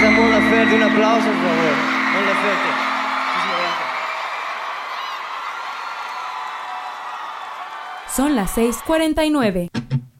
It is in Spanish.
a Mon Laferte. Un aplauso, por favor. Mon Laferte. Muchísimas gracias. Son las 6:49.